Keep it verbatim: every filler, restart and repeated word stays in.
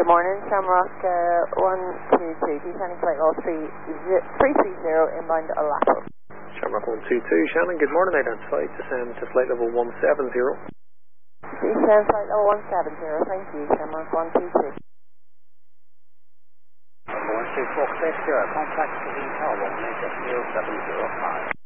morning, Shamrock uh, one two two, descending flight level three three zero, inbound Alapo. Shamrock one two two, Shannon, good morning, identified, descend to flight level one seven zero. Descend flight level one seven zero, thank you, Shamrock one two two. one two four, clear zero, contact to the tower, one major zero seven zero five.